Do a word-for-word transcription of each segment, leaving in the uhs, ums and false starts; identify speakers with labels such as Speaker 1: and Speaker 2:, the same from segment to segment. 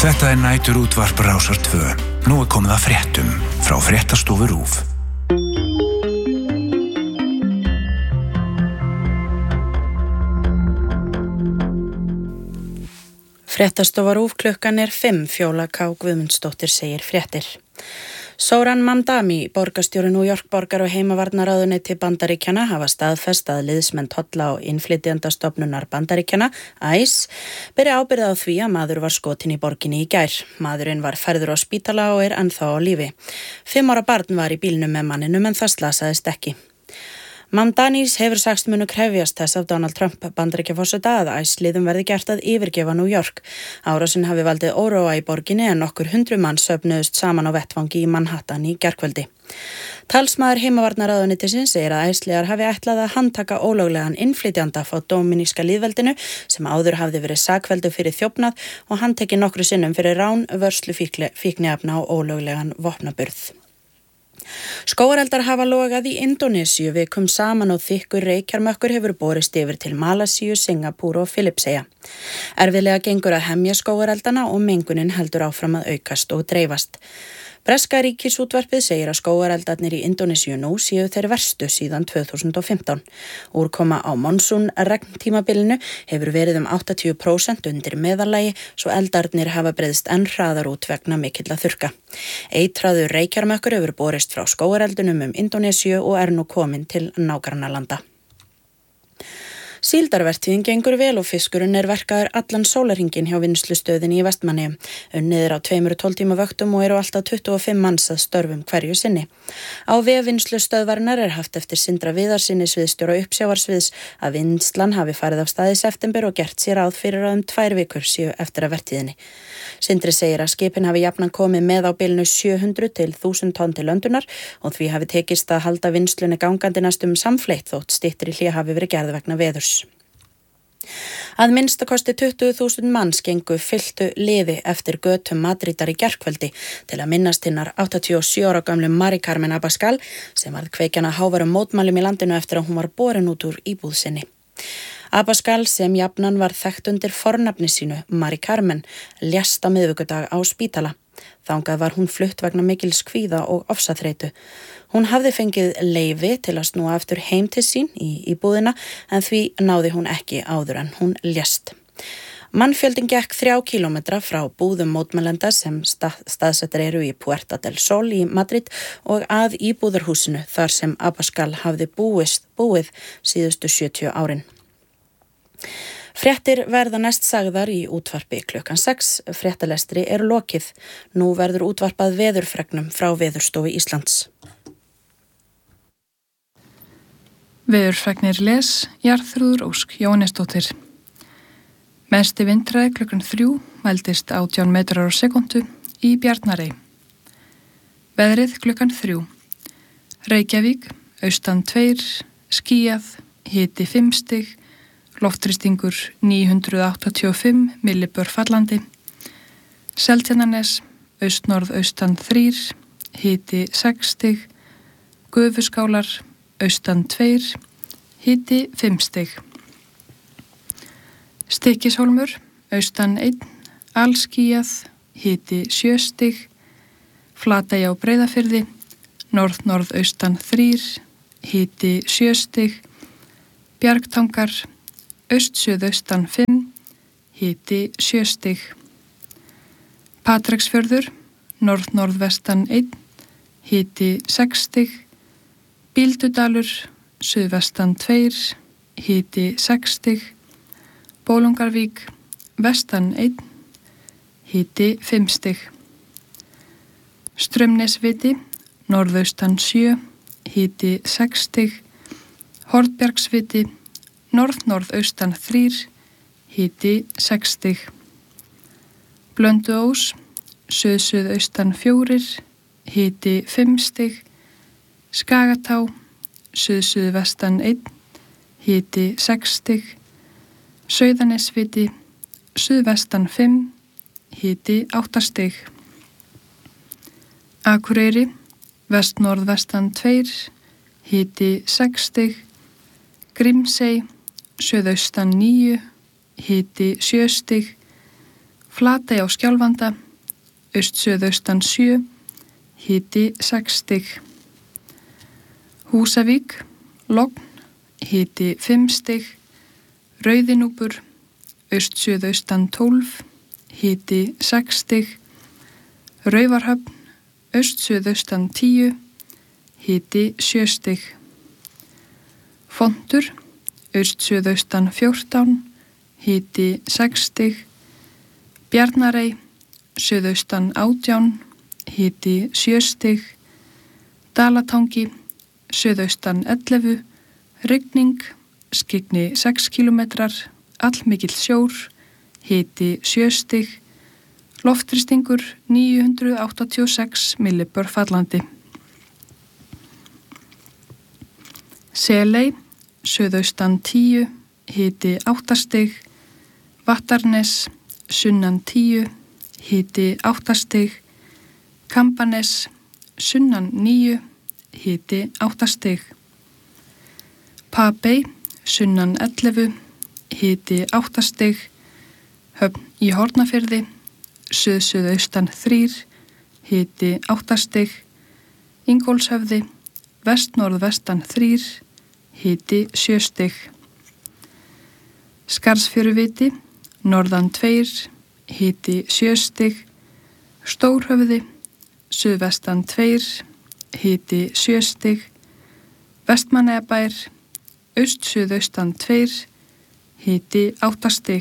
Speaker 1: Þetta er nætur útvarp Rásar tvö. Nú er komið að fréttum frá Fréttastofu RÚV.
Speaker 2: Fréttastofa RÚV klukkan er fimm, Fjóla K. Guðmundsdóttir segir fréttir. Zoran Mamdani, borgarstjóri New York borgar og heimavarnaráðuneyti Bandaríkjanna hafa staðfest að liðsmenn tolla og innflytjendastofnunar Bandaríkjanna, I C E, beri ábyrgð á því að maður var skotinn í borginni í gær. Maðurinn var færður á spítala og er ennþá á lífi. Fimm ára barn var í bílnum með manninum en það slasaðist ekki. Mamdanis hefur sagst munu krefjast þess af Donald Trump Bandaríkjaforseta að I C E-liðum verði gert að yfirgefa New York. Árásin hafi valdið óróa í borginni en nokkur hundruð manns söfnuðust saman á vettvangi í Manhattan í gærkvöldi. Talsmaður heimavarnaráðuneytisins segir að I C E-liðar hafi ætlað að handtaka ólöglegan innflytjanda frá Dóminíska lýðveldinu sem áður hafði verið sakfelldur fyrir þjófnað og handtekinn nokkru sinnum fyrir rán, vörslu fíkniefna og ólöglegan vopnaburð. Skógareldar hafa logað í Indónesíu vikum saman og þykkur reykjarmökkur hefur borist yfir til Malasíu, Singapúr og Filippseyja. Erfiðlega gengur að hemja skógareldana og mengunin heldur áfram að aukast og dreifast. Breska ríkisútvarpið segir að skógareldarnir í Indónesíu nú séu þeir verstu síðan tvö þúsund og fimmtán. Úrkoma á monsún regntímabilinu hefur verið um áttatíu prósent undir meðallagi svo eldarnir hafa breiðst enn hraðar út vegna mikilla þurrka. Eitraður reykjarmökkur hefur borist frá skógareldunum um Indónesíu og er nú komin til nágrannalanda. Síldarvertíðin gengur vel og fiskurinn er verkaður allan sólarhringinn hjá vinnslustöðinni í Vestmannaeyjum. Unnið er á tveimur tólf tíma vöktum og eru alltaf tuttugu og fimm manns að störfum hverju sinni. Á vef vinnslustöðvarinnar er haft eftir Sindra Viðarsinni sviðstjóra uppsjávarsviðs að vinnslan hafi farið af stað í september og gert sér ráð fyrir að um tvær vikur séu eftir að vertíðinni. Sindri segir að skipin hafi jafnan komið með á bilinu sjö hundruð til þúsund tonn til löndunar og því hafi tekist að halda vinnslunni gangandi næstum samfleytt þótt styttri hlé hafi verið gerð vegna veðurs. Að minnsta kosti tuttugu þúsund manns gengu fylltu liði eftir götum Madrídar í gærkvöldi til að minnast hinnar áttatíu og sjö ára gömlu Mari Carmen Abascal sem varð kveikjan að háværum mótmælum í landinu eftir að hún var borin út úr íbúð sinni. Abascal sem jafnan var þekkt undir fornafni sínu, Mari Carmen, lést á miðvikudag á spítala. Þangað var hún flutt vegna mikils kvíða og ofsaþreytu. Hún hafði fengið leyfi til að snúa aftur heim til sín í íbúðina en því náði hún ekki áður en hún lést. Mannfjöldin gekk þrjá kílómetra frá búðum mótmælenda sem stað, staðsettar eru í Puerta del Sol í Madrid og að íbúðarhúsinu þar sem Abascal hafði búist, búið síðustu sjötíu árin. Fréttir verða næst sagðar í útvarpi klukkan sex, fréttalestri er lokið. Nú verður útvarpað veðurfregnum frá Veðurstofu Íslands.
Speaker 3: Veðurfregnir les, Jarþrúður Ósk Jóhannesdóttir. Mesti vindhraði klukkan þrjú mældist átján metrar á sekúndu í Bjarnarey. Veðrið klukkan þrjú. Reykjavík, austan tveir, skýjað, hiti fimm stig, loftþrýstingur níu hundruð áttatíu og fimm millibör fallandi. Seltjarnarnes, austnorðaustan þrír, hiti sex stig. Gufuskálar, austan tveir, hiti fimm stig. Stykkishólmur, austan einn, allskýjað, hiti sjö stig. Flatey á Breiðafirði, norð-norðaustan þrír, hiti sjö stig. Bjargtangar, aust-suðaustan fimm, hiti sjö stig. Patreksfjörður, norð-norðvestan einn, hiti sex stig. Bíldudalur, suðvestan tveir, hiti sex stig. Bólungarvík, vestan einn, hiti fimm stig. Straumnesviti, norðaustan sjö, hiti sex stig. Hornbjargsviti, norð-norðaustan þrír, hiti sex stig. Blönduós, suð-suðaustan fjórir, hiti fimm stig. Skagatá, suð-suðvestan einn, hiti sex stig. Sauðanesviti, suðvestan fimm, hiti átta stig. Akureyri, vest-norðvestan tveir, hiti sex stig. Grímsey, suðaustan níu, hiti sjö stig. Flatey á Skjálfanda, aust-suðaustan sjö, hiti sex stig. Húsavík, logn, hiti fimm stig. Rauðinúpur, aust-suðaustan tólf, hiti sex stig. Raufarhöfn, aust-suðaustan tíu, hiti sjö stig. Fontur, aust-suðaustan fjórtán, hiti sex stig. Bjarnarey, suðaustan átján, hiti sjö stig. Dalatangi, suðaustan ellefu, rigning, skyggni sex kílómetrar, allmikill sjór, hiti sjö stig. Loftþrýstingur níu hundruð áttatíu og sex millibör fallandi. Seley, suðaustan tíu, hiti átta stig. Vattarnes, sunnan tíu, hiti átta stig. Kambanes, sunnan níu, hiti átta stig. Papey, sunnan ellefu, hiti átta stig. Höfn í Hornafirði, suð-suðaustan þrír, hiti átta stig. Ingólfshöfði, vest-norðvestan þrír, hiti sjö stig. Skarðsfjöruviti, norðan tveir, hiti sjö stig. Stórhöfði, suðvestan tveir, hiti sjö stig. Vestmannaeyjabær, aust-suðaustan tveir, hiti átta stig.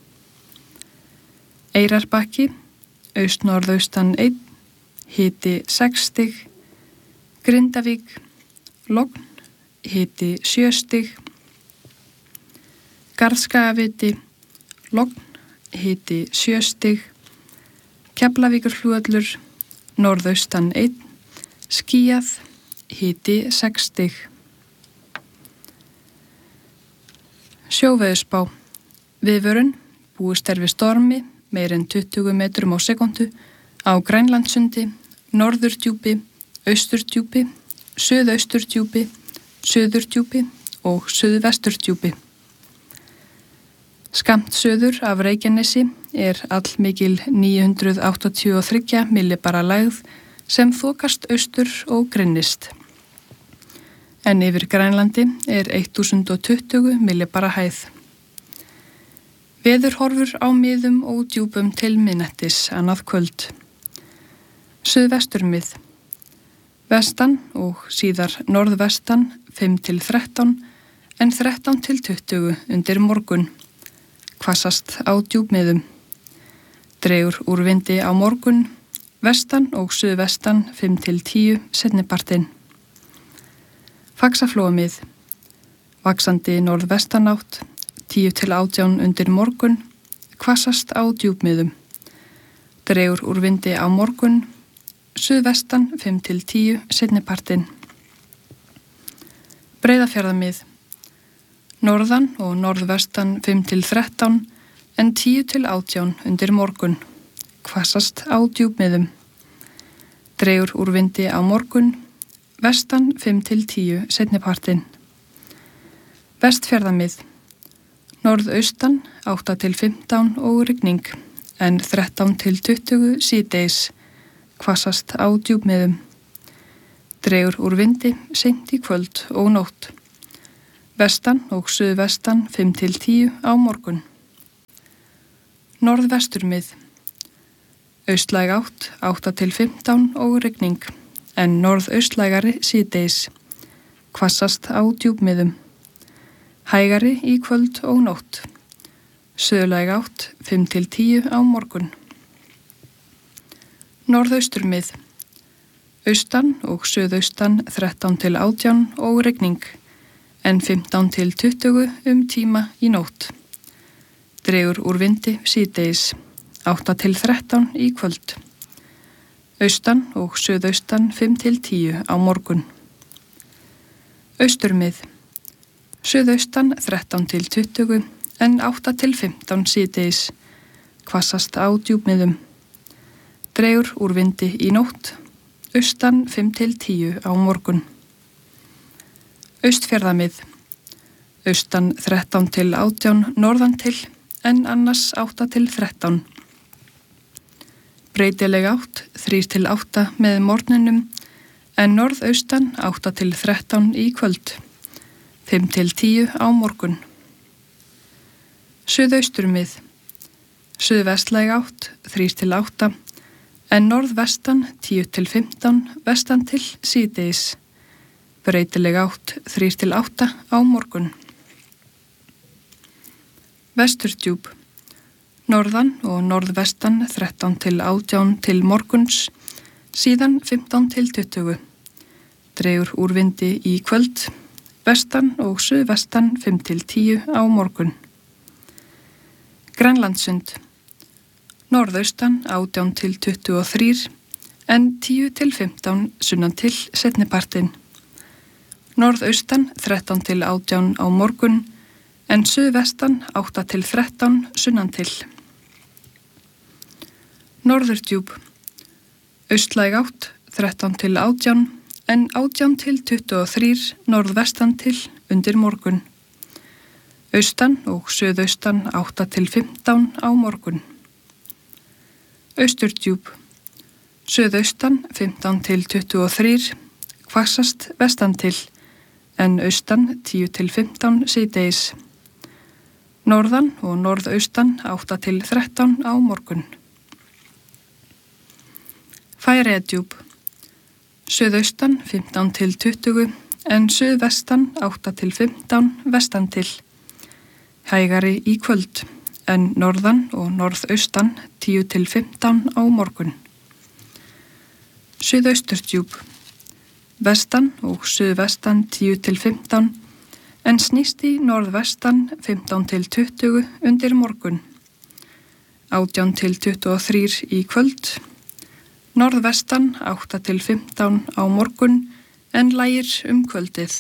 Speaker 3: Eyrarbakki, aust-norðaustan einn, hiti sex stig. Grindavík, logn, hiti sjö stig. Garðskagaviti, logn, hiti sjö stig. Keflavíkurflugvöllur, norðaustan einn, skýjað, hiti sex stig. Sjóveðurspá. Viðvörun, búist er við stormi, meir en tuttugu metrum á sekundu, á Grænlandssundi, Norðurdjúpi, Austurdjúpi, Suðausturdjúpi, Suðurdjúpi og Suðvesturdjúpi. Skammt suður af Reykjanesi er allmikil níu hundruð áttatíu og þrjú millibara lægð sem þokast austur og grynnist. En yfir Grænlandi er þúsund tuttugu millibara hæð. Veðurhorfur á miðum og djúpum til miðnættis annað kvöld. Suðvesturmið. Vestan og síðar norðvestan fimm til þrettán en þrettán til tuttugu undir morgun. Hvassast á djúpmiðum. Dregur úr vindi á morgun, vestan og suðvestan fimm til tíu seinnipartinn. Faxaflóamið. Vaxandi norðvestanátt, tíu til átján undir morgun, hvassast á djúpmiðum. Dregur úr vindi á morgun, suðvestan fimm til tíu seinnipartinn. Breiðafjarðamið. Norðan og norðvestan fimm til þrettán en tíu til átján undir morgun, hvassast á djúpmiðum. Dregur úr vindi á morgun, vestan fimm til tíu seinnipartinn. Vestfjarðamið. Norðaustan átta til fimmtán og rigning, en þrettán til tuttugu síðdegis, hvassast á djúpmiðum. Dregur úr vindi seint í kvöld og nótt. Vestan og suðvestan fimm til tíu á morgun. Norðvesturmið. Austlæg átt átta til fimmtán og rigning, en norðaustlægari síðdegis, hvassast á djúpmiðum. Hægari í kvöld og nótt. Suðlæg átt fimm til tíu á morgun. Norðausturmið. Austan og suðaustan þrettán til átján og rigning, en fimmtán til tuttugu um tíma í nótt. Dregur úr vindi síðdegis, átta til þrettán í kvöld. Austan og suðaustan fimm til tíu á morgun. Austurmið. Suðaustan þrettán til tuttugu en átta til fimmtán síðdegis, hvassast á djúpmiðum. Dregur úr vindi í nótt, austan fimm til tíu á morgun. Austfjarðamið. Austan þrettán til átján norðan til, en annars átta til þrettán. breytileg átt þrír til átta með morgninum en norðaustan átta til þrettán í kvöld, fimm til tíu á morgun. Suðausturmið, suðvestlæg átt þrír til átta en norðvestan tíu til fimmtán vestan til síðdegis, breytileg átt þrír til átta á morgun. Vesturdjúp, norðan og norðvestan þrettán til átján til morguns, síðan fimmtán til tuttugu. Dregur úr vindi í kvöld, vestan og suðvestan fimm til tíu á morgun. Grænlandssund, norðaustan átján til tuttugu og þrír en tíu til fimmtán sunnan til seinnipartinn. Norðaustan þrettán til átján á morgun en suðvestan átta til þrettán sunnan til. Norðurdjúp, austlæg átt þrettán til átján en átján til tuttugu og þrír norðvestan til undir morgun. Austan og suðaustan átta til fimmtán á morgun. Austurdjúp, suðaustan fimmtán til tuttugu og þrír, hvassast vestan til, en austan tíu til fimmtán síðdegis. Norðan og norðaustan átta til þrettán á morgun. Færeyjadjúp, suðaustan fimmtán til tuttugu, en suðvestan átta til fimmtán vestan til. Hægari í kvöld, en norðan og norðaustan tíu til fimmtán á morgun. Suðausturdjúp, vestan og suðvestan tíu til fimmtán, en snýst í norðvestan fimmtán til tuttugu undir morgun. átján til tuttugu og þrír í kvöld, norðvestan átta til fimmtán á morgun, en lægir um kvöldið.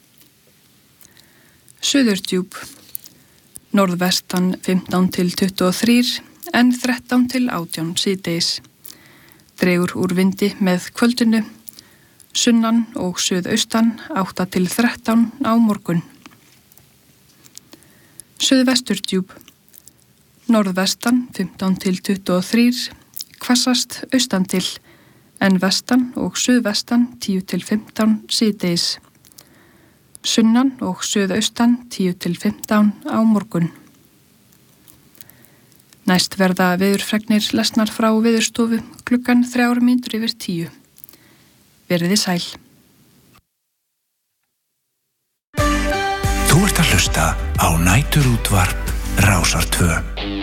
Speaker 3: Suðurdjúp, norðvestan fimmtán til tuttugu og þrír en þrettán til átján síðdegis. Dregur úr vindi með kvöldinu, sunnan og suðaustan átta til þrettán á morgun. Suðvesturdjúp, norðvestan fimmtán til tuttugu og þrír, hvassast austan til, en vestan og suðvestan tíu til fimmtán síðdegis. Sunnan og suðaustan tíu til fimmtán á morgun. Næst verða veðurfregnir lesnar frá veðurstofu klukkan þrjár mínútur yfir tíu. Verið þið sæl.
Speaker 1: Þú ert að hlusta á Næturútvarp Rásar tvö.